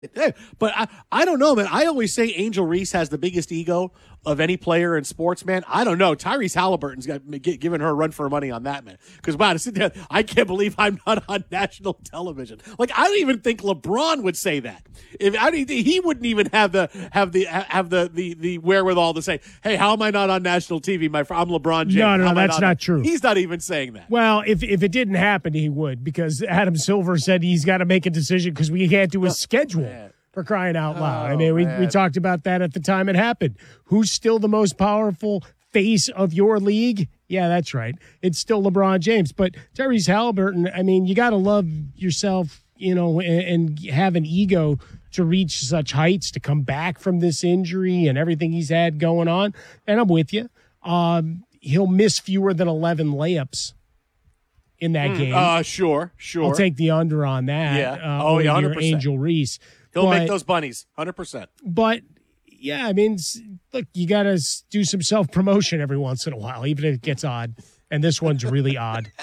But I don't know, man. I always say Angel Reese has the biggest ego of any player in sports, man. I don't know. Tyrese Halliburton's giving her a run for her money on that, man. Because, wow, to sit there, I can't believe I'm not on national television. Like, I don't even think LeBron would say that. He wouldn't even have the wherewithal to say, hey, how am I not on national TV? I'm LeBron James. No, that's not true. He's not even saying that. Well, if it didn't happen, he would, because Adam Silver said he's got to make a decision because we can't do his schedule. Man. For crying out loud. I mean, we talked about that at the time it happened. Who's still the most powerful face of your league? Yeah, that's right. It's still LeBron James. But Tyrese Halliburton, I mean, you got to love yourself, and have an ego to reach such heights, to come back from this injury and everything he's had going on. And I'm with you. He'll miss fewer than 11 layups in that game. Sure. I'll take the under on that. Yeah. 100%. Angel Reese. He'll make those bunnies, 100%. But, yeah, I mean, look, you got to do some self-promotion every once in a while, even if it gets odd. And this one's really odd.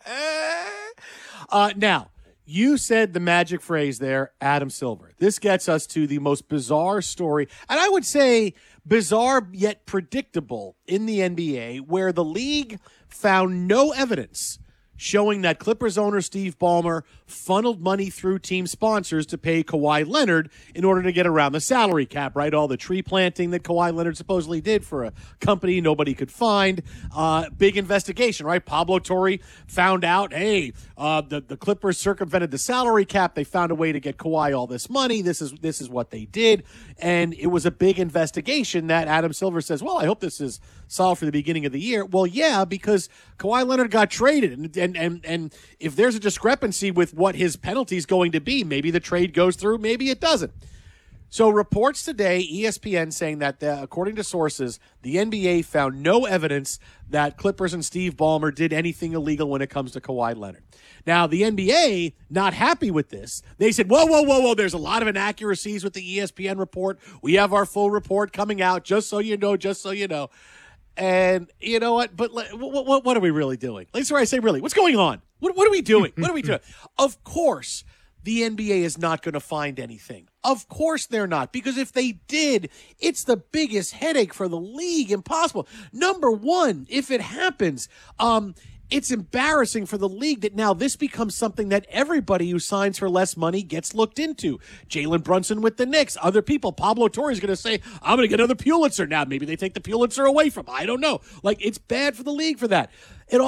Now, you said the magic phrase there, Adam Silver. This gets us to the most bizarre story, and I would say bizarre yet predictable in the NBA, where the league found no evidence showing that Clippers owner Steve Ballmer funneled money through team sponsors to pay Kawhi Leonard in order to get around the salary cap, right? All the tree planting that Kawhi Leonard supposedly did for a company nobody could find. Big investigation, right? Pablo Torre found out, hey, the Clippers circumvented the salary cap. They found a way to get Kawhi all this money. This is what they did. And it was a big investigation that Adam Silver says, well, I hope this is solved for the beginning of the year. Well, yeah, because Kawhi Leonard got traded. And if there's a discrepancy with what his penalty is going to be, maybe the trade goes through, maybe it doesn't. So reports today, ESPN saying that according to sources, the NBA found no evidence that Clippers and Steve Ballmer did anything illegal when it comes to Kawhi Leonard. Now, the NBA, not happy with this. They said, whoa, there's a lot of inaccuracies with the ESPN report. We have our full report coming out, just so you know. And you know what? But what are we really doing? That's where I say really. What's going on? What are we doing? What are we doing? Of course, the NBA is not going to find anything. Of course they're not, because if they did, it's the biggest headache for the league. Impossible. Number one, if it happens, it's embarrassing for the league that now this becomes something that everybody who signs for less money gets looked into. Jalen Brunson with the Knicks, other people. Pablo Torre is going to say, I'm going to get another Pulitzer now. Maybe they take the Pulitzer away from him. I don't know. Like, it's bad for the league for that.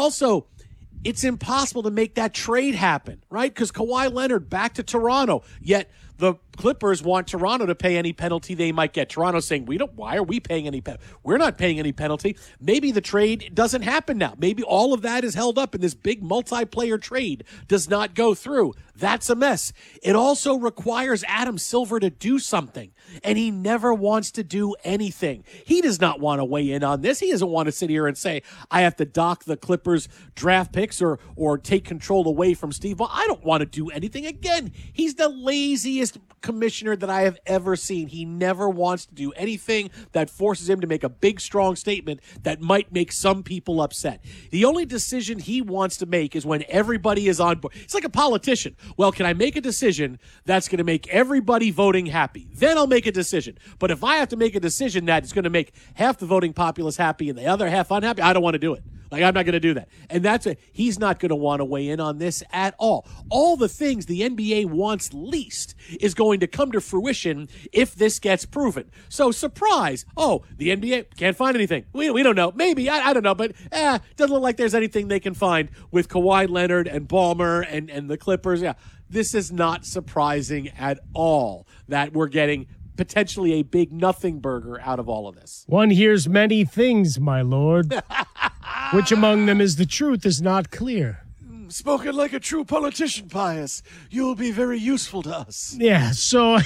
It's impossible to make that trade happen, right? Because Kawhi Leonard back to Toronto, yet the Clippers want Toronto to pay any penalty they might get. Toronto saying, why are we paying any penalty? We're not paying any penalty. Maybe the trade doesn't happen now. Maybe all of that is held up and this big multiplayer trade does not go through. That's a mess. It also requires Adam Silver to do something, and he never wants to do anything. He does not want to weigh in on this. He doesn't want to sit here and say, I have to dock the Clippers draft picks or take control away from Steve Ball. I don't want to do anything. Again, he's the laziest commissioner that I have ever seen. He never wants to do anything that forces him to make a big, strong statement that might make some people upset. The only decision he wants to make is when everybody is on board. It's like a politician. Well, can I make a decision that's going to make everybody voting happy? Then I'll make a decision. But if I have to make a decision that is going to make half the voting populace happy and the other half unhappy, I don't want to do it. Like, I'm not going to do that. And he's not going to want to weigh in on this at all. All the things the NBA wants least is going to come to fruition if this gets proven. So, surprise. Oh, the NBA can't find anything. We don't know. Maybe. I don't know. But doesn't look like there's anything they can find with Kawhi Leonard and Ballmer and the Clippers. Yeah, this is not surprising at all that we're getting potentially a big nothing burger out of all of this. One hears many things, my lord. Which among them is the truth is not clear. Spoken like a true politician, Pius. You'll be very useful to us. Yeah, so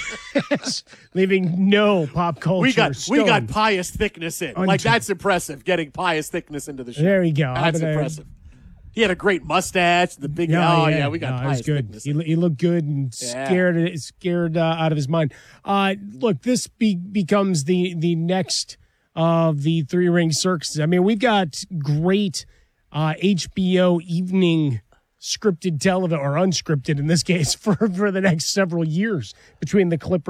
leaving no pop culture. We got Pius thickness in. Like, that's impressive, getting Pius thickness into the show. There we go. That's impressive. He had a great mustache, the big. We got Pius thickness. He looked good and scared out of his mind. Look, this becomes the next of the three-ring circuses. I mean, we've got great HBO evening scripted television, or unscripted in this case, for the next several years between the Clippers